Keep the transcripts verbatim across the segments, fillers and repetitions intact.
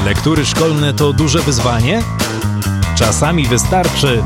Lektury szkolne to duże wyzwanie? Czasami wystarczy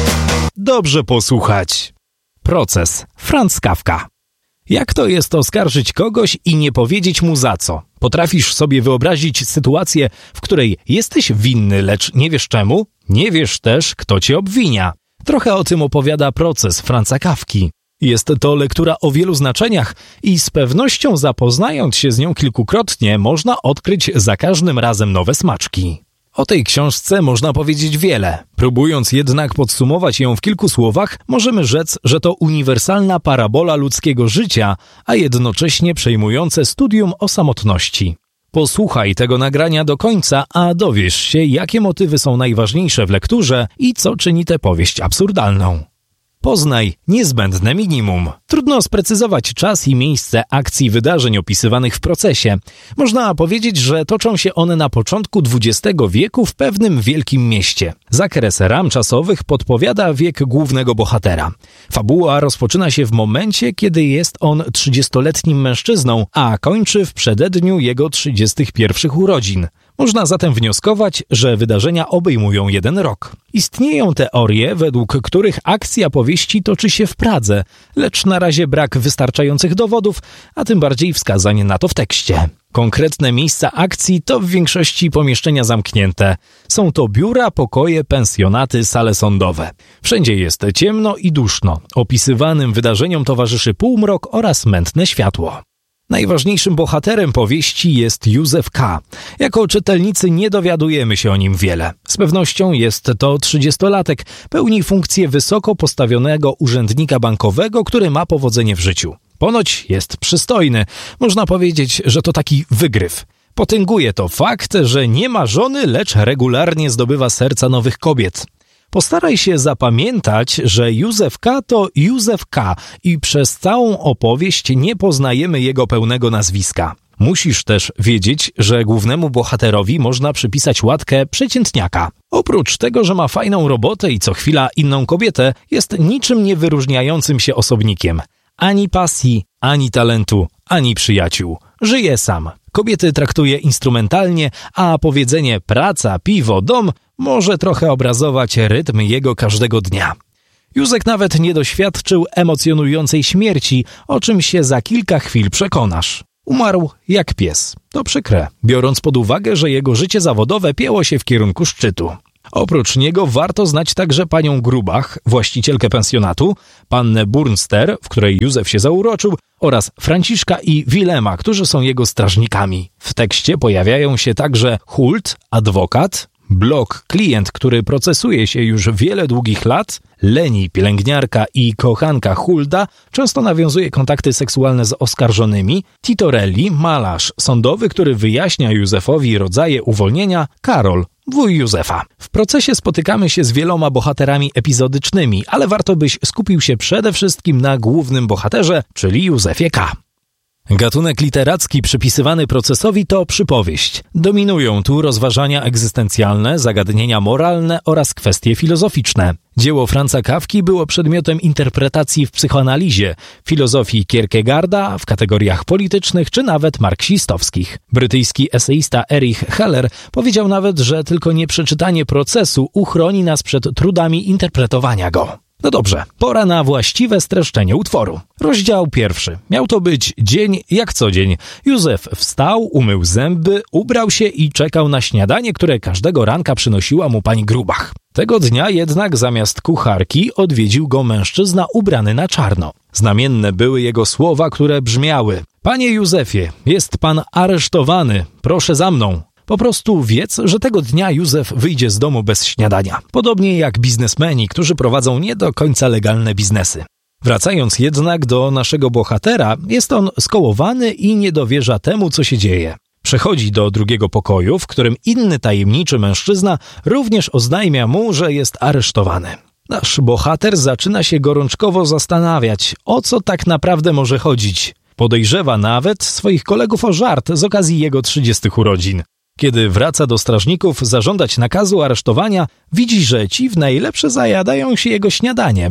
dobrze posłuchać. Proces. Franz Kafka. Jak to jest oskarżyć kogoś i nie powiedzieć mu za co? Potrafisz sobie wyobrazić sytuację, w której jesteś winny, lecz nie wiesz czemu? Nie wiesz też, kto cię obwinia. Trochę o tym opowiada Proces Franza Kafki. Jest to lektura o wielu znaczeniach i z pewnością zapoznając się z nią kilkukrotnie można odkryć za każdym razem nowe smaczki. O tej książce można powiedzieć wiele. Próbując jednak podsumować ją w kilku słowach, możemy rzec, że to uniwersalna parabola ludzkiego życia, a jednocześnie przejmujące studium o samotności. Posłuchaj tego nagrania do końca, a dowiesz się, jakie motywy są najważniejsze w lekturze i co czyni tę powieść absurdalną. Poznaj niezbędne minimum. Trudno sprecyzować czas i miejsce akcji wydarzeń opisywanych w procesie. Można powiedzieć, że toczą się one na początku dwudziestego wieku w pewnym wielkim mieście. Zakres ram czasowych podpowiada wiek głównego bohatera. Fabuła rozpoczyna się w momencie, kiedy jest on trzydziestoletnim mężczyzną, a kończy w przededniu jego trzydziestych pierwszych urodzin. Można zatem wnioskować, że wydarzenia obejmują jeden rok. Istnieją teorie, według których akcja powieści toczy się w Pradze, lecz na razie brak wystarczających dowodów, a tym bardziej wskazań na to w tekście. Konkretne miejsca akcji to w większości pomieszczenia zamknięte. Są to biura, pokoje, pensjonaty, sale sądowe. Wszędzie jest ciemno i duszno. Opisywanym wydarzeniom towarzyszy półmrok oraz mętne światło. Najważniejszym bohaterem powieści jest Józef K. Jako czytelnicy nie dowiadujemy się o nim wiele. Z pewnością jest to trzydziestolatek, pełni funkcję wysoko postawionego urzędnika bankowego, który ma powodzenie w życiu. Ponoć jest przystojny. Można powiedzieć, że to taki wygryw. Potęguje to fakt, że nie ma żony, lecz regularnie zdobywa serca nowych kobiet. Postaraj się zapamiętać, że Józef K. to Józef K. i przez całą opowieść nie poznajemy jego pełnego nazwiska. Musisz też wiedzieć, że głównemu bohaterowi można przypisać łatkę przeciętniaka. Oprócz tego, że ma fajną robotę i co chwila inną kobietę, jest niczym nie wyróżniającym się osobnikiem. Ani pasji, ani talentu, ani przyjaciół. Żyje sam. Kobiety traktuje instrumentalnie, a powiedzenie praca, piwo, dom może trochę obrazować rytm jego każdego dnia. Józek nawet nie doświadczył emocjonującej śmierci, o czym się za kilka chwil przekonasz. Umarł jak pies. To przykre, biorąc pod uwagę, że jego życie zawodowe pięło się w kierunku szczytu. Oprócz niego warto znać także panią Grubach, właścicielkę pensjonatu, pannę Burnster, w której Józef się zauroczył, oraz Franciszka i Wilema, którzy są jego strażnikami. W tekście pojawiają się także Hult, adwokat, Blok, klient, który procesuje się już wiele długich lat, Leni, pielęgniarka i kochanka Hulda, często nawiązuje kontakty seksualne z oskarżonymi, Titorelli, malarz sądowy, który wyjaśnia Józefowi rodzaje uwolnienia, Karol, wuj Józefa. W procesie spotykamy się z wieloma bohaterami epizodycznymi, ale warto byś skupił się przede wszystkim na głównym bohaterze, czyli Józefie K. Gatunek literacki przypisywany procesowi to przypowieść. Dominują tu rozważania egzystencjalne, zagadnienia moralne oraz kwestie filozoficzne. Dzieło Franza Kafki było przedmiotem interpretacji w psychoanalizie, filozofii Kierkegaarda, w kategoriach politycznych czy nawet marksistowskich. Brytyjski eseista Erich Heller powiedział nawet, że tylko nieprzeczytanie procesu uchroni nas przed trudami interpretowania go. No dobrze, pora na właściwe streszczenie utworu. Rozdział pierwszy. Miał to być dzień jak co dzień. Józef wstał, umył zęby, ubrał się i czekał na śniadanie, które każdego ranka przynosiła mu pani Grubach. Tego dnia jednak zamiast kucharki odwiedził go mężczyzna ubrany na czarno. Znamienne były jego słowa, które brzmiały: Panie Józefie, jest pan aresztowany, proszę za mną. Po prostu wiedz, że tego dnia Józef wyjdzie z domu bez śniadania. Podobnie jak biznesmeni, którzy prowadzą nie do końca legalne biznesy. Wracając jednak do naszego bohatera, jest on skołowany i nie dowierza temu, co się dzieje. Przechodzi do drugiego pokoju, w którym inny tajemniczy mężczyzna również oznajmia mu, że jest aresztowany. Nasz bohater zaczyna się gorączkowo zastanawiać, o co tak naprawdę może chodzić. Podejrzewa nawet swoich kolegów o żart z okazji jego trzydziestych urodzin. Kiedy wraca do strażników zażądać nakazu aresztowania, widzi, że ci w najlepsze zajadają się jego śniadaniem.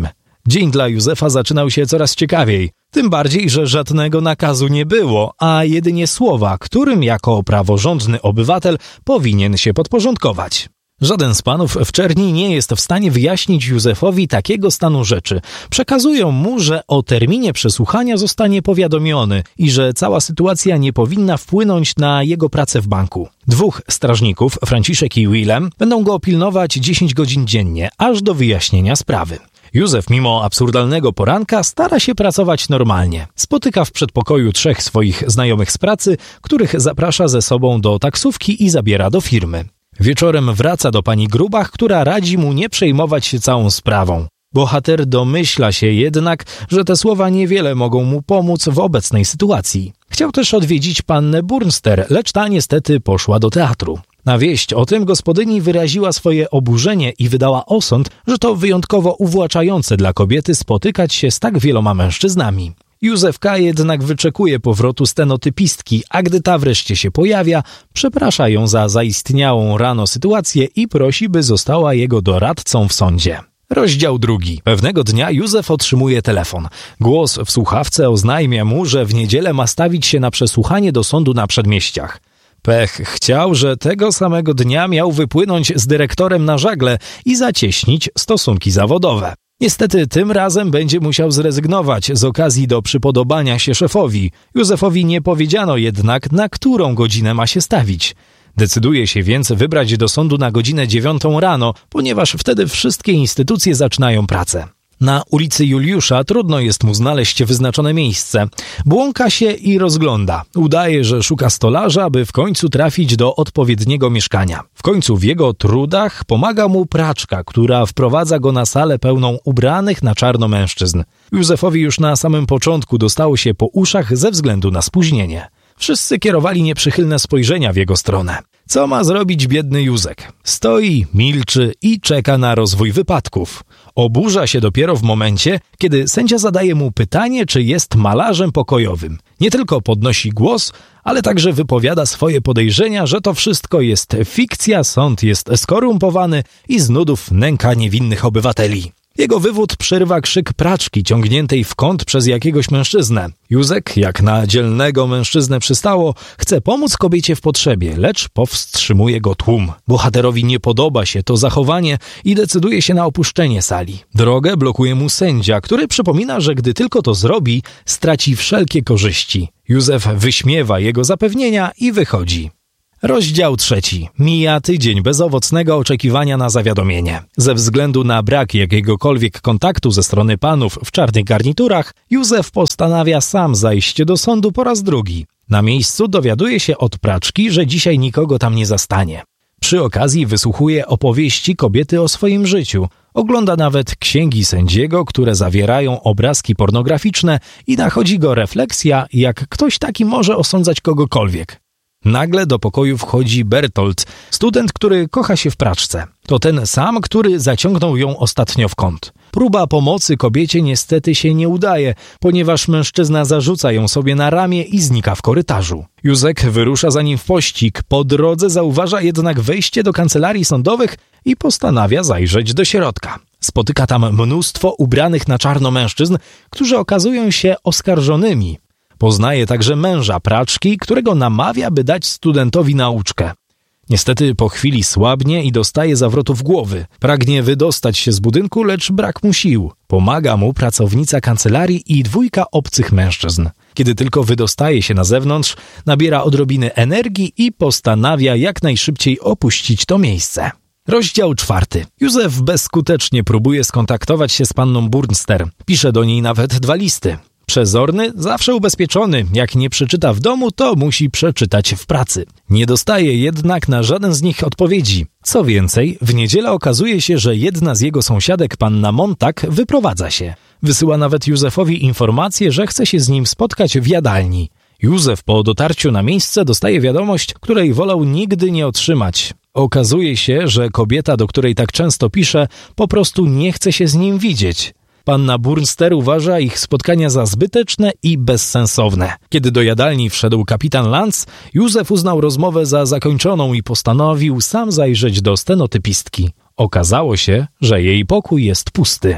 Dzień dla Józefa zaczynał się coraz ciekawiej. Tym bardziej, że żadnego nakazu nie było, a jedynie słowa, którym jako praworządny obywatel powinien się podporządkować. Żaden z panów w Czerni nie jest w stanie wyjaśnić Józefowi takiego stanu rzeczy. Przekazują mu, że o terminie przesłuchania zostanie powiadomiony i że cała sytuacja nie powinna wpłynąć na jego pracę w banku. Dwóch strażników, Franciszek i Willem, będą go pilnować dziesięć godzin dziennie, aż do wyjaśnienia sprawy. Józef, mimo absurdalnego poranka, stara się pracować normalnie. Spotyka w przedpokoju trzech swoich znajomych z pracy, których zaprasza ze sobą do taksówki i zabiera do firmy. Wieczorem wraca do pani Grubach, która radzi mu nie przejmować się całą sprawą. Bohater domyśla się jednak, że te słowa niewiele mogą mu pomóc w obecnej sytuacji. Chciał też odwiedzić pannę Burnster, lecz ta niestety poszła do teatru. Na wieść o tym gospodyni wyraziła swoje oburzenie i wydała osąd, że to wyjątkowo uwłaczające dla kobiety spotykać się z tak wieloma mężczyznami. Józef K. jednak wyczekuje powrotu stenotypistki, a gdy ta wreszcie się pojawia, przeprasza ją za zaistniałą rano sytuację i prosi, by została jego doradcą w sądzie. Rozdział drugi. Pewnego dnia Józef otrzymuje telefon. Głos w słuchawce oznajmia mu, że w niedzielę ma stawić się na przesłuchanie do sądu na Przedmieściach. Pech chciał, że tego samego dnia miał wypłynąć z dyrektorem na żagle i zacieśnić stosunki zawodowe. Niestety tym razem będzie musiał zrezygnować z okazji do przypodobania się szefowi. Józefowi nie powiedziano jednak, na którą godzinę ma się stawić. Decyduje się więc wybrać do sądu na godzinę dziewiątą rano, ponieważ wtedy wszystkie instytucje zaczynają pracę. Na ulicy Juliusza trudno jest mu znaleźć wyznaczone miejsce. Błąka się i rozgląda. Udaje, że szuka stolarza, by w końcu trafić do odpowiedniego mieszkania. W końcu w jego trudach pomaga mu praczka, która wprowadza go na salę pełną ubranych na czarno mężczyzn. Józefowi już na samym początku dostało się po uszach ze względu na spóźnienie. Wszyscy kierowali nieprzychylne spojrzenia w jego stronę. Co ma zrobić biedny Józek? Stoi, milczy i czeka na rozwój wypadków. Oburza się dopiero w momencie, kiedy sędzia zadaje mu pytanie, czy jest malarzem pokojowym. Nie tylko podnosi głos, ale także wypowiada swoje podejrzenia, że to wszystko jest fikcja, sąd jest skorumpowany i z nudów nęka niewinnych obywateli. Jego wywód przerywa krzyk praczki ciągniętej w kąt przez jakiegoś mężczyznę. Józek, jak na dzielnego mężczyznę przystało, chce pomóc kobiecie w potrzebie, lecz powstrzymuje go tłum. Bohaterowi nie podoba się to zachowanie i decyduje się na opuszczenie sali. Drogę blokuje mu sędzia, który przypomina, że gdy tylko to zrobi, straci wszelkie korzyści. Józef wyśmiewa jego zapewnienia i wychodzi. Rozdział trzeci. Mija tydzień bezowocnego oczekiwania na zawiadomienie. Ze względu na brak jakiegokolwiek kontaktu ze strony panów w czarnych garniturach, Józef postanawia sam zajść do sądu po raz drugi. Na miejscu dowiaduje się od praczki, że dzisiaj nikogo tam nie zastanie. Przy okazji wysłuchuje opowieści kobiety o swoim życiu. Ogląda nawet księgi sędziego, które zawierają obrazki pornograficzne i nachodzi go refleksja, jak ktoś taki może osądzać kogokolwiek. Nagle do pokoju wchodzi Bertolt, student, który kocha się w praczce. To ten sam, który zaciągnął ją ostatnio w kąt. Próba pomocy kobiecie niestety się nie udaje, ponieważ mężczyzna zarzuca ją sobie na ramię i znika w korytarzu. Józek wyrusza za nim w pościg, po drodze zauważa jednak wejście do kancelarii sądowych i postanawia zajrzeć do środka. Spotyka tam mnóstwo ubranych na czarno mężczyzn, którzy okazują się oskarżonymi. Poznaje także męża praczki, którego namawia, by dać studentowi nauczkę. Niestety po chwili słabnie i dostaje zawrotów głowy. Pragnie wydostać się z budynku, lecz brak mu sił. Pomaga mu pracownica kancelarii i dwójka obcych mężczyzn. Kiedy tylko wydostaje się na zewnątrz, nabiera odrobiny energii i postanawia jak najszybciej opuścić to miejsce. Rozdział czwarty. Józef bezskutecznie próbuje skontaktować się z panną Burnster. Pisze do niej nawet dwa listy. Przezorny, zawsze ubezpieczony. Jak nie przeczyta w domu, to musi przeczytać w pracy. Nie dostaje jednak na żaden z nich odpowiedzi. Co więcej, w niedzielę okazuje się, że jedna z jego sąsiadek, panna Montag, wyprowadza się. Wysyła nawet Józefowi informację, że chce się z nim spotkać w jadalni. Józef po dotarciu na miejsce dostaje wiadomość, której wolał nigdy nie otrzymać. Okazuje się, że kobieta, do której tak często pisze, po prostu nie chce się z nim widzieć. Panna Burnster uważa ich spotkania za zbyteczne i bezsensowne. Kiedy do jadalni wszedł kapitan Lanz, Józef uznał rozmowę za zakończoną i postanowił sam zajrzeć do stenotypistki. Okazało się, że jej pokój jest pusty.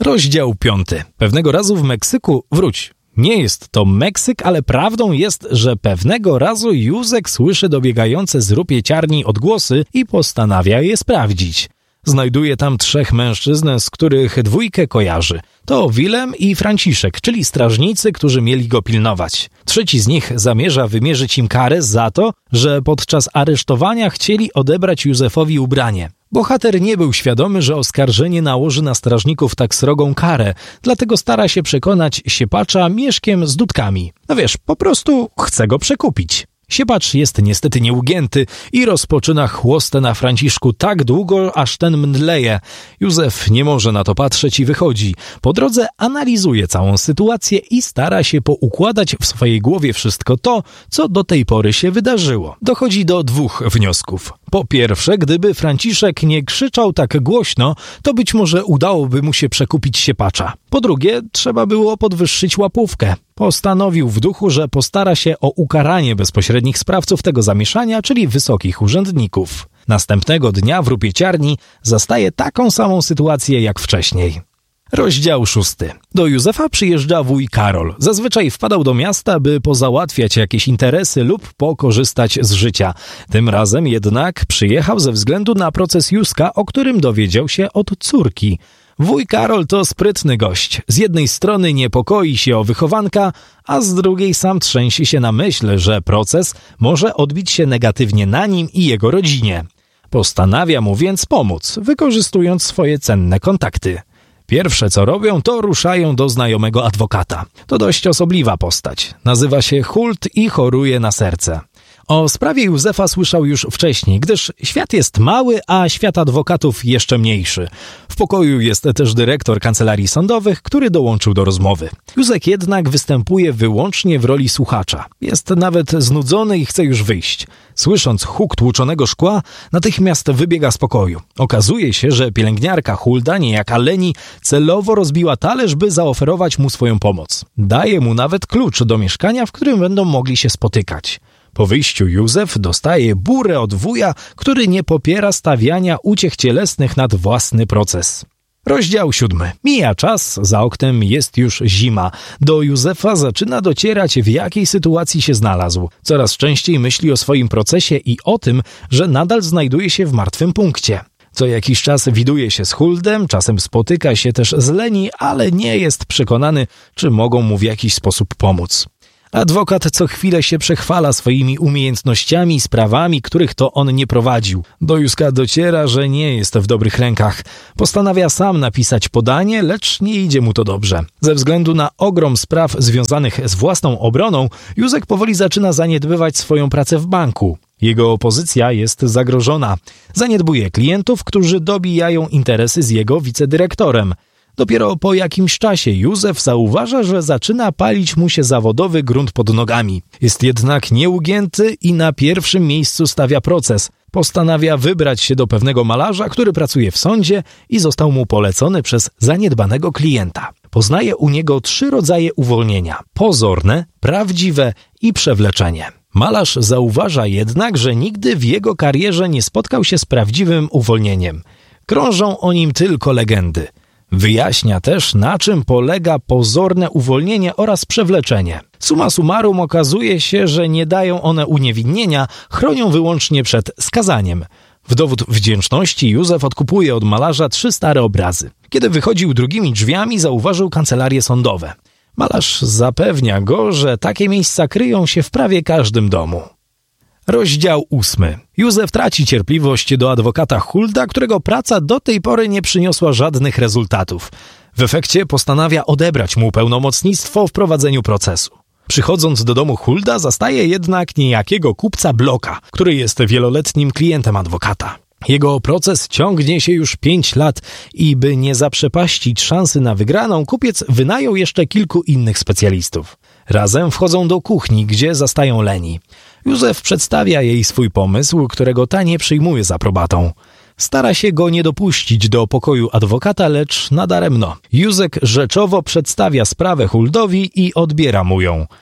Rozdział piąty. Pewnego razu w Meksyku, wróć, nie jest to Meksyk, ale prawdą jest, że pewnego razu Józek słyszy dobiegające z rupieciarni odgłosy i postanawia je sprawdzić. Znajduje tam trzech mężczyzn, z których dwójkę kojarzy. To Wilem i Franciszek, czyli strażnicy, którzy mieli go pilnować. Trzeci z nich zamierza wymierzyć im karę za to, że podczas aresztowania chcieli odebrać Józefowi ubranie. Bohater nie był świadomy, że oskarżenie nałoży na strażników tak srogą karę, dlatego stara się przekonać siepacza mieszkiem z dudkami. No wiesz, po prostu chce go przekupić. Siepacz jest niestety nieugięty i rozpoczyna chłostę na Franciszku tak długo, aż ten mdleje. Józef nie może na to patrzeć i wychodzi. Po drodze analizuje całą sytuację i stara się poukładać w swojej głowie wszystko to, co do tej pory się wydarzyło. Dochodzi do dwóch wniosków. Po pierwsze, gdyby Franciszek nie krzyczał tak głośno, to być może udałoby mu się przekupić siepacza. Po drugie, trzeba było podwyższyć łapówkę. Postanowił w duchu, że postara się o ukaranie bezpośrednich sprawców tego zamieszania, czyli wysokich urzędników. Następnego dnia w rupieciarni zastaje taką samą sytuację jak wcześniej. Rozdział szósty. Do Józefa przyjeżdża wuj Karol. Zazwyczaj wpadał do miasta, by pozałatwiać jakieś interesy lub pokorzystać z życia. Tym razem jednak przyjechał ze względu na proces Józka, o którym dowiedział się od córki. Wuj Karol to sprytny gość. Z jednej strony niepokoi się o wychowanka, a z drugiej sam trzęsie się na myśl, że proces może odbić się negatywnie na nim i jego rodzinie. Postanawia mu więc pomóc, wykorzystując swoje cenne kontakty. Pierwsze co robią, to ruszają do znajomego adwokata. To dość osobliwa postać. Nazywa się Hult i choruje na serce. O sprawie Józefa słyszał już wcześniej, gdyż świat jest mały, a świat adwokatów jeszcze mniejszy. W pokoju jest też dyrektor kancelarii sądowych, który dołączył do rozmowy. Józek jednak występuje wyłącznie w roli słuchacza. Jest nawet znudzony i chce już wyjść. Słysząc huk tłuczonego szkła, natychmiast wybiega z pokoju. Okazuje się, że pielęgniarka Hulda, niejaka Leni, celowo rozbiła talerz, by zaoferować mu swoją pomoc. Daje mu nawet klucz do mieszkania, w którym będą mogli się spotykać. Po wyjściu Józef dostaje burę od wuja, który nie popiera stawiania uciech cielesnych nad własny proces. Rozdział siódmy. Mija czas, za oknem jest już zima. Do Józefa zaczyna docierać, w jakiej sytuacji się znalazł. Coraz częściej myśli o swoim procesie i o tym, że nadal znajduje się w martwym punkcie. Co jakiś czas widuje się z Huldem, czasem spotyka się też z Leni, ale nie jest przekonany, czy mogą mu w jakiś sposób pomóc. Adwokat co chwilę się przechwala swoimi umiejętnościami i sprawami, których to on nie prowadził. Do Józka dociera, że nie jest w dobrych rękach. Postanawia sam napisać podanie, lecz nie idzie mu to dobrze. Ze względu na ogrom spraw związanych z własną obroną, Józek powoli zaczyna zaniedbywać swoją pracę w banku. Jego pozycja jest zagrożona. Zaniedbuje klientów, którzy dobijają interesy z jego wicedyrektorem. Dopiero po jakimś czasie Józef zauważa, że zaczyna palić mu się zawodowy grunt pod nogami. Jest jednak nieugięty i na pierwszym miejscu stawia proces. Postanawia wybrać się do pewnego malarza, który pracuje w sądzie i został mu polecony przez zaniedbanego klienta. Poznaje u niego trzy rodzaje uwolnienia: pozorne, prawdziwe i przewleczenie. Malarz zauważa jednak, że nigdy w jego karierze nie spotkał się z prawdziwym uwolnieniem. Krążą o nim tylko legendy. Wyjaśnia też, na czym polega pozorne uwolnienie oraz przewleczenie. Summa summarum okazuje się, że nie dają one uniewinnienia, chronią wyłącznie przed skazaniem. W dowód wdzięczności Józef odkupuje od malarza trzy stare obrazy. Kiedy wychodził drugimi drzwiami, zauważył kancelarie sądowe. Malarz zapewnia go, że takie miejsca kryją się w prawie każdym domu. Rozdział ósmy. Józef traci cierpliwość do adwokata Hulda, którego praca do tej pory nie przyniosła żadnych rezultatów. W efekcie postanawia odebrać mu pełnomocnictwo w prowadzeniu procesu. Przychodząc do domu Hulda, zastaje jednak niejakiego kupca Bloka, który jest wieloletnim klientem adwokata. Jego proces ciągnie się już pięć lat i by nie zaprzepaścić szansy na wygraną, kupiec wynajął jeszcze kilku innych specjalistów. Razem wchodzą do kuchni, gdzie zastają Leni. Józef przedstawia jej swój pomysł, którego ta nie przyjmuje z aprobatą. Stara się go nie dopuścić do pokoju adwokata, lecz nadaremno. Józek rzeczowo przedstawia sprawę Huldowi i odbiera mu ją.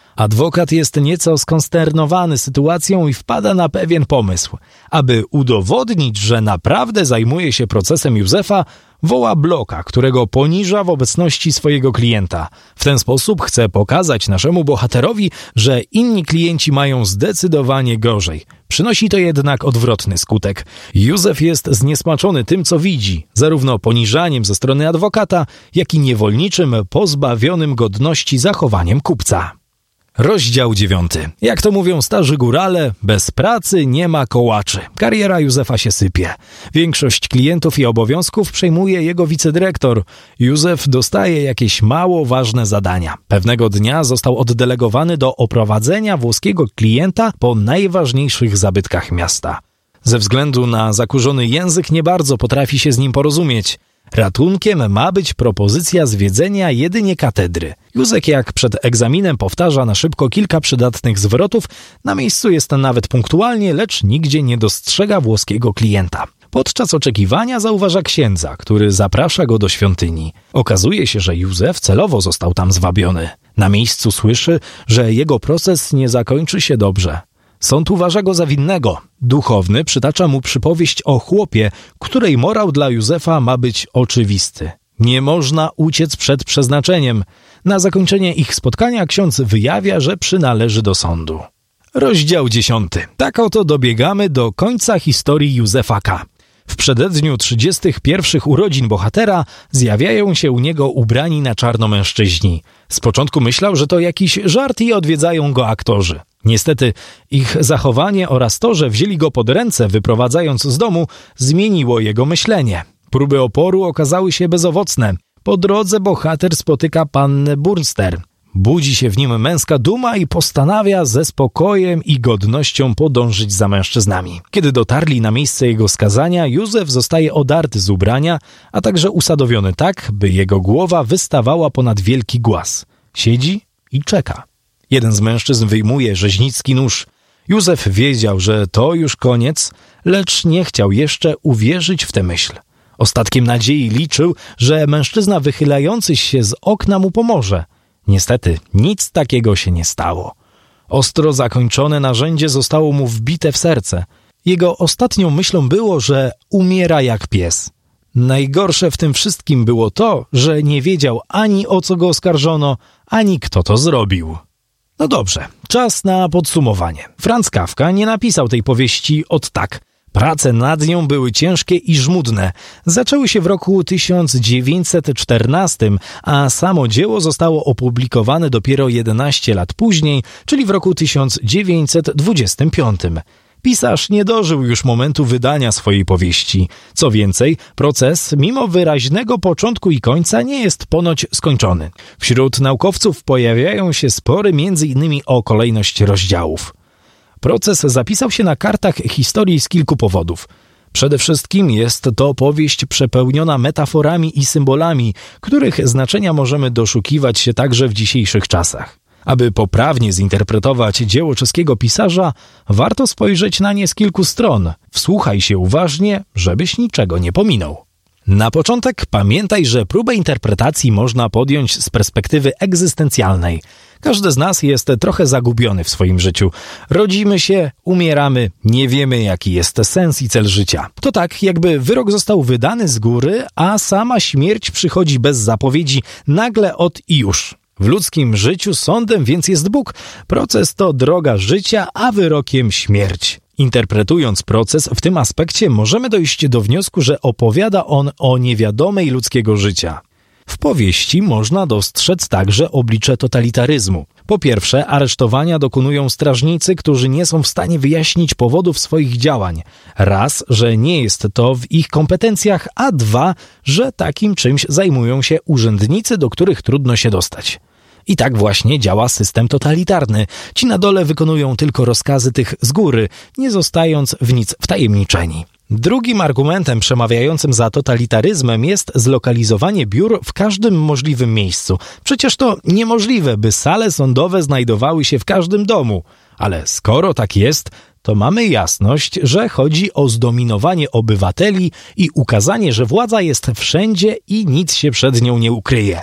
Adwokat jest nieco skonsternowany sytuacją i wpada na pewien pomysł. Aby udowodnić, że naprawdę zajmuje się procesem Józefa, woła Blocka, którego poniża w obecności swojego klienta. W ten sposób chce pokazać naszemu bohaterowi, że inni klienci mają zdecydowanie gorzej. Przynosi to jednak odwrotny skutek. Józef jest zniesmaczony tym, co widzi, zarówno poniżaniem ze strony adwokata, jak i niewolniczym, pozbawionym godności zachowaniem kupca. Rozdział dziewiąty. Jak to mówią starzy górale, bez pracy nie ma kołaczy. Kariera Józefa się sypie. Większość klientów i obowiązków przejmuje jego wicedyrektor. Józef dostaje jakieś mało ważne zadania. Pewnego dnia został oddelegowany do oprowadzenia włoskiego klienta po najważniejszych zabytkach miasta. Ze względu na zakurzony język nie bardzo potrafi się z nim porozumieć. Ratunkiem ma być propozycja zwiedzenia jedynie katedry. Józek jak przed egzaminem powtarza na szybko kilka przydatnych zwrotów, na miejscu jest nawet punktualnie, lecz nigdzie nie dostrzega włoskiego klienta. Podczas oczekiwania zauważa księdza, który zaprasza go do świątyni. Okazuje się, że Józef celowo został tam zwabiony. Na miejscu słyszy, że jego proces nie zakończy się dobrze. Sąd uważa go za winnego. Duchowny przytacza mu przypowieść o chłopie, której morał dla Józefa ma być oczywisty. Nie można uciec przed przeznaczeniem. Na zakończenie ich spotkania ksiądz wyjawia, że przynależy do sądu. Rozdział dziesiąty. Tak oto dobiegamy do końca historii Józefa K. W przededniu trzydziestych pierwszych urodzin bohatera zjawiają się u niego ubrani na czarno mężczyźni. Z początku myślał, że to jakiś żart i odwiedzają go aktorzy. Niestety ich zachowanie oraz to, że wzięli go pod ręce, wyprowadzając z domu, zmieniło jego myślenie. Próby oporu okazały się bezowocne. Po drodze bohater spotyka pannę Burnster. Budzi się w nim męska duma i postanawia ze spokojem i godnością podążyć za mężczyznami. Kiedy dotarli na miejsce jego skazania, Józef zostaje odarty z ubrania, a także usadowiony tak, by jego głowa wystawała ponad wielki głaz. Siedzi i czeka. Jeden z mężczyzn wyjmuje rzeźnicki nóż. Józef wiedział, że to już koniec, lecz nie chciał jeszcze uwierzyć w tę myśl. Ostatkiem nadziei liczył, że mężczyzna wychylający się z okna mu pomoże. Niestety nic takiego się nie stało. Ostro zakończone narzędzie zostało mu wbite w serce. Jego ostatnią myślą było, że umiera jak pies. Najgorsze w tym wszystkim było to, że nie wiedział ani o co go oskarżono, ani kto to zrobił. No dobrze, czas na podsumowanie. Franz Kafka nie napisał tej powieści od tak. Prace nad nią były ciężkie i żmudne. Zaczęły się w roku tysiąc dziewięćset czternastym, a samo dzieło zostało opublikowane dopiero jedenaście lat później, czyli w roku tysiąc dziewięćset dwudziestym piątym. Pisarz nie dożył już momentu wydania swojej powieści. Co więcej, proces, mimo wyraźnego początku i końca, nie jest ponoć skończony. Wśród naukowców pojawiają się spory między innymi o kolejność rozdziałów. Proces zapisał się na kartach historii z kilku powodów. Przede wszystkim jest to powieść przepełniona metaforami i symbolami, których znaczenia możemy doszukiwać się także w dzisiejszych czasach. Aby poprawnie zinterpretować dzieło czeskiego pisarza, warto spojrzeć na nie z kilku stron. Wsłuchaj się uważnie, żebyś niczego nie pominął. Na początek pamiętaj, że próbę interpretacji można podjąć z perspektywy egzystencjalnej. Każdy z nas jest trochę zagubiony w swoim życiu. Rodzimy się, umieramy, nie wiemy jaki jest sens i cel życia. To tak, jakby wyrok został wydany z góry, a sama śmierć przychodzi bez zapowiedzi, nagle od i już. W ludzkim życiu sądem więc jest Bóg. Proces to droga życia, a wyrokiem śmierć. Interpretując proces w tym aspekcie, możemy dojść do wniosku, że opowiada on o niewiadomej ludzkiego życia. W powieści można dostrzec także oblicze totalitaryzmu. Po pierwsze, aresztowania dokonują strażnicy, którzy nie są w stanie wyjaśnić powodów swoich działań. Raz, że nie jest to w ich kompetencjach, a dwa, że takim czymś zajmują się urzędnicy, do których trudno się dostać. I tak właśnie działa system totalitarny. Ci na dole wykonują tylko rozkazy tych z góry, nie zostając w nic wtajemniczeni. Drugim argumentem przemawiającym za totalitaryzmem jest zlokalizowanie biur w każdym możliwym miejscu. Przecież to niemożliwe, by sale sądowe znajdowały się w każdym domu. Ale skoro tak jest, to mamy jasność, że chodzi o zdominowanie obywateli i ukazanie, że władza jest wszędzie i nic się przed nią nie ukryje.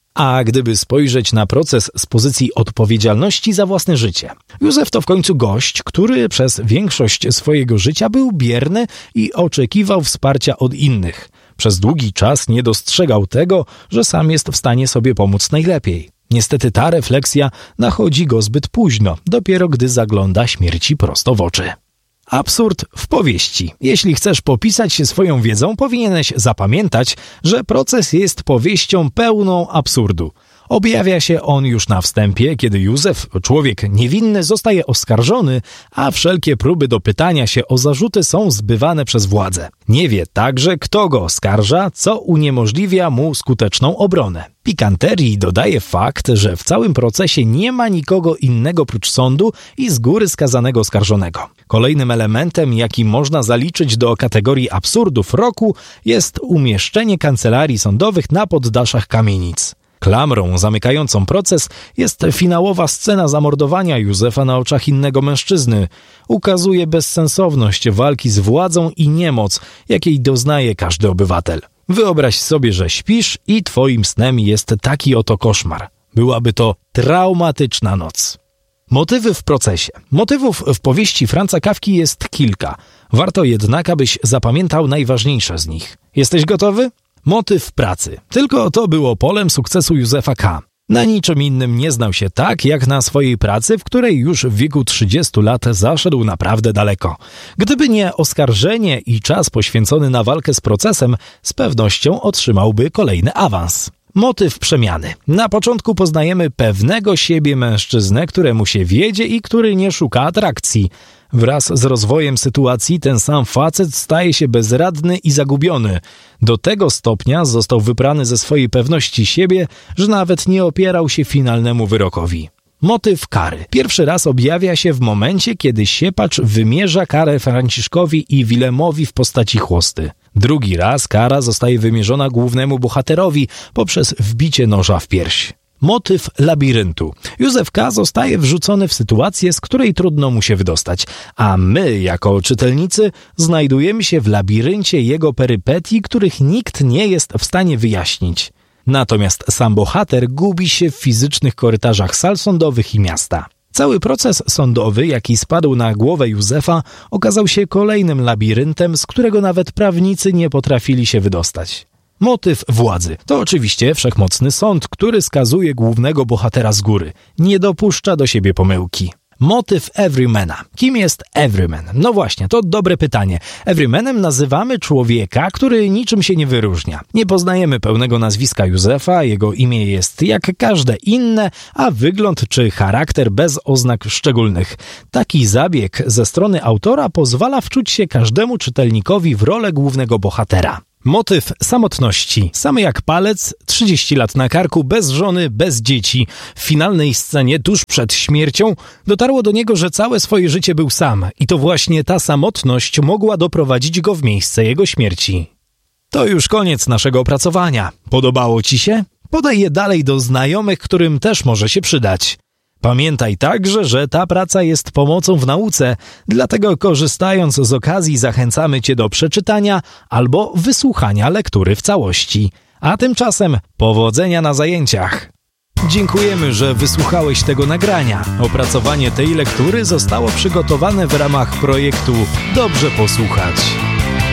A gdyby spojrzeć na proces z pozycji odpowiedzialności za własne życie. Józef to w końcu gość, który przez większość swojego życia był bierny i oczekiwał wsparcia od innych. Przez długi czas nie dostrzegał tego, że sam jest w stanie sobie pomóc najlepiej. Niestety ta refleksja nachodzi go zbyt późno, dopiero gdy zagląda śmierci prosto w oczy. Absurd w powieści. Jeśli chcesz popisać się swoją wiedzą, powinieneś zapamiętać, że proces jest powieścią pełną absurdu. Objawia się on już na wstępie, kiedy Józef, człowiek niewinny, zostaje oskarżony, a wszelkie próby dopytania się o zarzuty są zbywane przez władzę. Nie wie także, kto go oskarża, co uniemożliwia mu skuteczną obronę. Pikanterii dodaje fakt, że w całym procesie nie ma nikogo innego prócz sądu i z góry skazanego oskarżonego. Kolejnym elementem, jaki można zaliczyć do kategorii absurdów roku, jest umieszczenie kancelarii sądowych na poddaszach kamienic. Klamrą zamykającą proces jest finałowa scena zamordowania Józefa na oczach innego mężczyzny. Ukazuje bezsensowność walki z władzą i niemoc, jakiej doznaje każdy obywatel. Wyobraź sobie, że śpisz i twoim snem jest taki oto koszmar. Byłaby to traumatyczna noc. Motywy w procesie. Motywów w powieści Franza Kafki jest kilka. Warto jednak, abyś zapamiętał najważniejsze z nich. Jesteś gotowy? Motyw pracy. Tylko to było polem sukcesu Józefa K. Na niczym innym nie znał się tak, jak na swojej pracy, w której już w wieku trzydziestu lat zaszedł naprawdę daleko. Gdyby nie oskarżenie i czas poświęcony na walkę z procesem, z pewnością otrzymałby kolejny awans. Motyw przemiany. Na początku poznajemy pewnego siebie mężczyznę, któremu się wiedzie i który nie szuka atrakcji. Wraz z rozwojem sytuacji ten sam facet staje się bezradny i zagubiony. Do tego stopnia został wyprany ze swojej pewności siebie, że nawet nie opierał się finalnemu wyrokowi. Motyw kary. Pierwszy raz objawia się w momencie, kiedy siepacz wymierza karę Franciszkowi i Wilemowi w postaci chłosty. Drugi raz kara zostaje wymierzona głównemu bohaterowi poprzez wbicie noża w pierś. Motyw labiryntu. Józef K. zostaje wrzucony w sytuację, z której trudno mu się wydostać, a my, jako czytelnicy, znajdujemy się w labiryncie jego perypetii, których nikt nie jest w stanie wyjaśnić. Natomiast sam bohater gubi się w fizycznych korytarzach sal sądowych i miasta. Cały proces sądowy, jaki spadł na głowę Józefa, okazał się kolejnym labiryntem, z którego nawet prawnicy nie potrafili się wydostać. Motyw władzy. To oczywiście wszechmocny sąd, który skazuje głównego bohatera z góry. Nie dopuszcza do siebie pomyłki. Motyw everymana. Kim jest everyman? No właśnie, to dobre pytanie. Everymanem nazywamy człowieka, który niczym się nie wyróżnia. Nie poznajemy pełnego nazwiska Józefa, jego imię jest jak każde inne, a wygląd czy charakter bez oznak szczególnych. Taki zabieg ze strony autora pozwala wczuć się każdemu czytelnikowi w rolę głównego bohatera. Motyw samotności. Samy jak palec, trzydzieści lat na karku, bez żony, bez dzieci. W finalnej scenie, tuż przed śmiercią, dotarło do niego, że całe swoje życie był sam i to właśnie ta samotność mogła doprowadzić go w miejsce jego śmierci. To już koniec naszego opracowania. Podobało ci się? Podaj je dalej do znajomych, którym też może się przydać. Pamiętaj także, że ta praca jest pomocą w nauce, dlatego korzystając z okazji zachęcamy Cię do przeczytania albo wysłuchania lektury w całości. A tymczasem powodzenia na zajęciach! Dziękujemy, że wysłuchałeś tego nagrania. Opracowanie tej lektury zostało przygotowane w ramach projektu Dobrze Posłuchać.